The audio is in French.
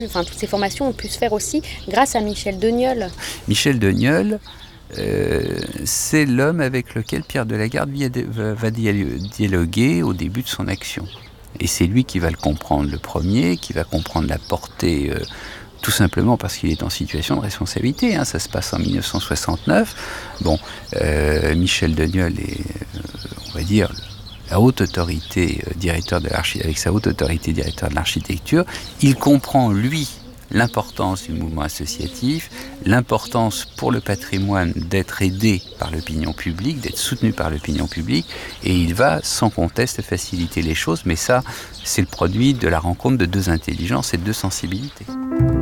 Enfin, toutes ces formations ont pu se faire aussi grâce à Michel Degneul. Michel Degneul, c'est l'homme avec lequel Pierre de la Garde va dialoguer au début de son action. Et c'est lui qui va le comprendre le premier, qui va comprendre la portée, tout simplement parce qu'il est en situation de responsabilité. Ça se passe en 1969. Bon, Michel Degneul est, on va dire, la haute autorité avec sa haute autorité directeur de l'architecture. Il comprend, lui, l'importance du mouvement associatif, l'importance pour le patrimoine d'être aidé par l'opinion publique, d'être soutenu par l'opinion publique, et il va sans conteste faciliter les choses, mais ça, c'est le produit de la rencontre de deux intelligences et de deux sensibilités.